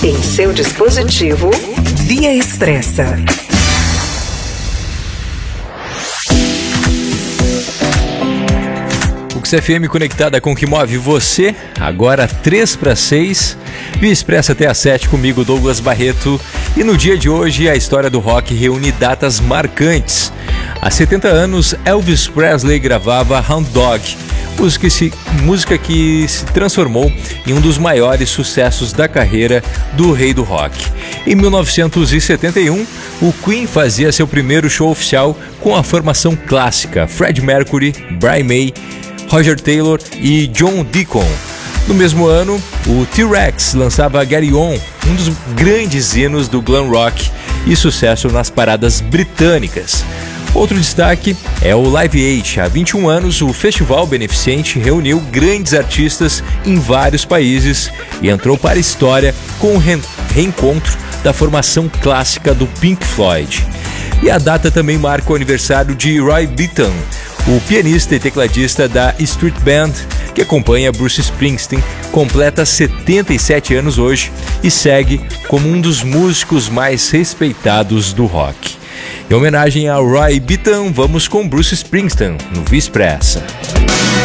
Em seu dispositivo, Via Expressa. FM conectada com o que move você, agora 5:55, Via Expressa até às 7 comigo, Douglas Barreto. E no dia de hoje a história do rock reúne datas marcantes. Há 70 anos, Elvis Presley gravava Hound Dog, música que se transformou em um dos maiores sucessos da carreira do rei do rock. Em 1971, o Queen fazia seu primeiro show oficial com a formação clássica Freddie Mercury, Brian May, Roger Taylor e John Deacon. No mesmo ano, o T-Rex lançava Get On, um dos grandes hinos do glam rock e sucesso nas paradas britânicas. Outro destaque é o Live Aid. Há 21 anos, o festival beneficente reuniu grandes artistas em vários países e entrou para a história com o reencontro da formação clássica do Pink Floyd. E a data também marca o aniversário de Roy Bittan, o pianista e tecladista da Street Band, que acompanha Bruce Springsteen, completa 77 anos hoje e segue como um dos músicos mais respeitados do rock. Em homenagem a Roy Bittan, vamos com Bruce Springsteen no Via Expressa.